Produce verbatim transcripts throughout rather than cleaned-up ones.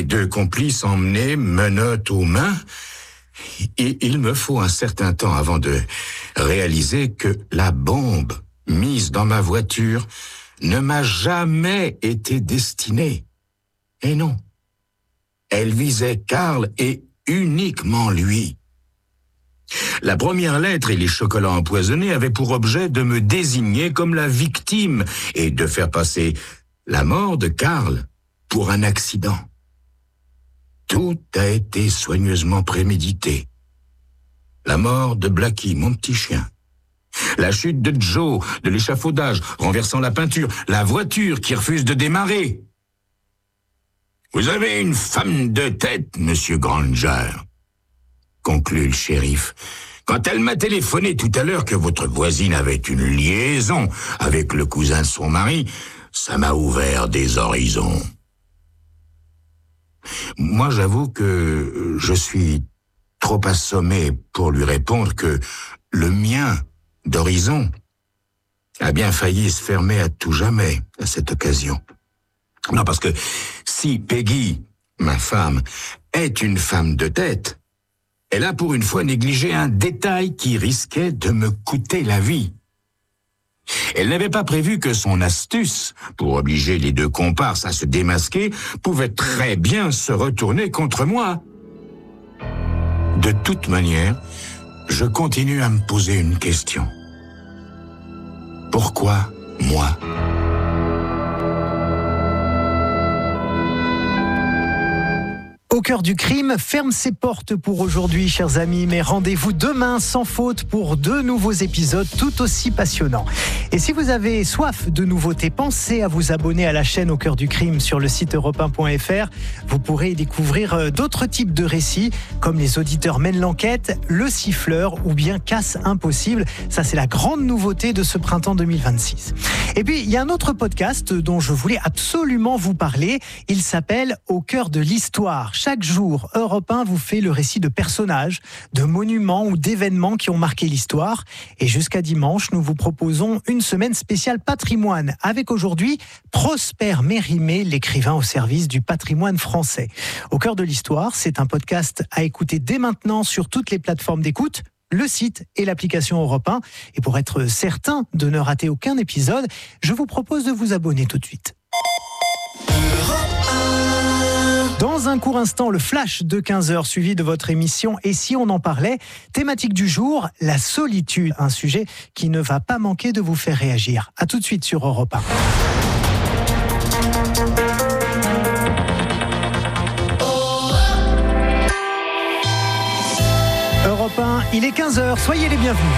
Deux complices emmenés, menottes aux mains. Et il me faut un certain temps avant de réaliser que la bombe mise dans ma voiture ne m'a jamais été destinée. Et non, elle visait Karl et uniquement lui. La première lettre et les chocolats empoisonnés avaient pour objet de me désigner comme la victime et de faire passer la mort de Karl pour un accident. Tout a été soigneusement prémédité. La mort de Blackie, mon petit chien. La chute de Joe, de l'échafaudage, renversant la peinture. La voiture qui refuse de démarrer. Vous avez une femme de tête, monsieur Granger, conclut le shérif. Quand elle m'a téléphoné tout à l'heure que votre voisine avait une liaison avec le cousin de son mari, ça m'a ouvert des horizons. Moi, j'avoue que je suis trop assommé pour lui répondre que le mien d'horizon a bien failli se fermer à tout jamais à cette occasion. Non, parce que si Peggy, ma femme, est une femme de tête, elle a pour une fois négligé un détail qui risquait de me coûter la vie. Elle n'avait pas prévu que son astuce, pour obliger les deux comparses à se démasquer, pouvait très bien se retourner contre moi. De toute manière, je continue à me poser une question. Pourquoi moi ? Au cœur du crime ferme ses portes pour aujourd'hui, chers amis, mais rendez-vous demain sans faute pour deux nouveaux épisodes tout aussi passionnants. Et si vous avez soif de nouveautés, pensez à vous abonner à la chaîne Au cœur du crime sur le site europe un point f r. Vous pourrez y découvrir d'autres types de récits, comme Les auditeurs mènent l'enquête, Le siffleur ou bien Casse impossible. Ça, c'est la grande nouveauté de ce printemps deux mille vingt-six. Et puis, il y a un autre podcast dont je voulais absolument vous parler. Il s'appelle Au cœur de l'histoire. Chaque jour, Europe un vous fait le récit de personnages, de monuments ou d'événements qui ont marqué l'histoire. Et jusqu'à dimanche, nous vous proposons une semaine spéciale patrimoine, avec aujourd'hui Prosper Mérimée, l'écrivain au service du patrimoine français. Au cœur de l'histoire, c'est un podcast à écouter dès maintenant sur toutes les plateformes d'écoute, le site et l'application Europe un. Et pour être certain de ne rater aucun épisode, je vous propose de vous abonner tout de suite. Dans un court instant, le flash de quinze heures suivi de votre émission « Et si on en parlait ?» Thématique du jour, la solitude, un sujet qui ne va pas manquer de vous faire réagir. À tout de suite sur Europe un. Europe un, il est quinze heures, soyez les bienvenus.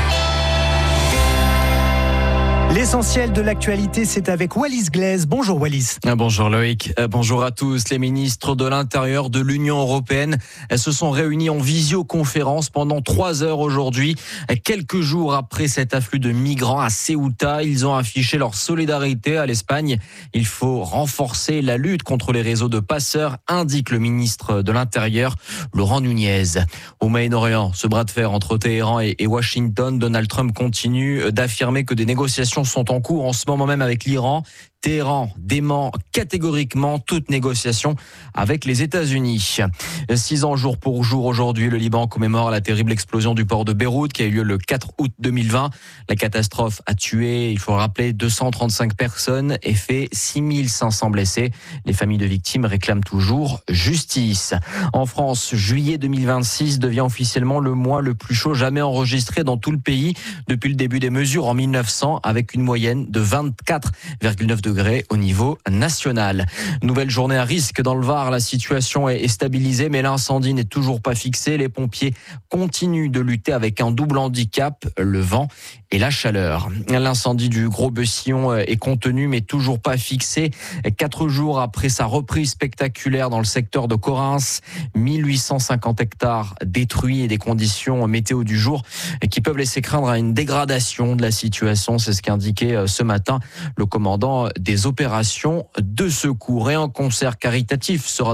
L'essentiel de l'actualité, c'est avec Wallis Glaise. Bonjour Wallis. Bonjour Loïc. Bonjour à tous. Les ministres de l'Intérieur de l'Union européenne se sont réunis en visioconférence pendant trois heures aujourd'hui. Quelques jours après cet afflux de migrants à Ceuta, ils ont affiché leur solidarité à l'Espagne. Il faut renforcer la lutte contre les réseaux de passeurs, indique le ministre de l'Intérieur, Laurent Nunez. Au Moyen-Orient, ce bras de fer entre Téhéran et Washington, Donald Trump continue d'affirmer que des négociations sont en cours en ce moment même avec l'Iran. Téhéran dément catégoriquement toute négociation avec les États-Unis. Six ans jour pour jour aujourd'hui, le Liban commémore la terrible explosion du port de Beyrouth qui a eu lieu le quatre août deux mille vingt. La catastrophe a tué, il faut le rappeler, deux cent trente-cinq personnes et fait six mille cinq cents blessés. Les familles de victimes réclament toujours justice. En France, juillet deux mille vingt-six devient officiellement le mois le plus chaud jamais enregistré dans tout le pays depuis le début des mesures en mille neuf cents, avec une moyenne de vingt-quatre virgule neuf degrés au niveau national. Nouvelle journée à risque dans le Var. La situation est stabilisée, mais l'incendie n'est toujours pas fixé. Les pompiers continuent de lutter avec un double handicap, le vent et la chaleur. L'incendie du Gros Bessillon est contenu, mais toujours pas fixé. Quatre jours après sa reprise spectaculaire dans le secteur de Correns, mille huit cent cinquante hectares détruits et des conditions météo du jour qui peuvent laisser craindre à une dégradation de la situation. C'est ce qu'indiquait ce matin le commandant des opérations de secours. Et un concert caritatif sera